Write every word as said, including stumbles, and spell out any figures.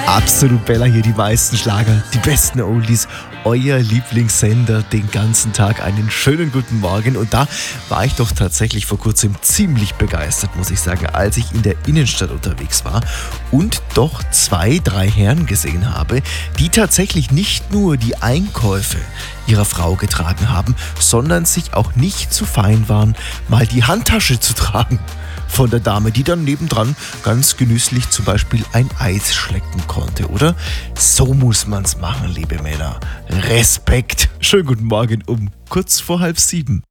Absolut Bella hier, die meisten Schlager, die besten Oldies, euer Lieblingssender den ganzen Tag. Einen schönen guten Morgen. Und da war ich doch tatsächlich vor kurzem ziemlich begeistert, muss ich sagen, als ich in der Innenstadt unterwegs war und doch zwei, drei Herren gesehen habe, die tatsächlich nicht nur die Einkäufe ihrer Frau getragen haben, sondern sich auch nicht zu fein waren, mal die Handtasche zu tragen von der Dame, die dann nebendran ganz genüsslich zum Beispiel ein Eis schlecken konnte, oder? So muss man's machen, liebe Männer. Respekt. Schönen guten Morgen um kurz vor halb sieben.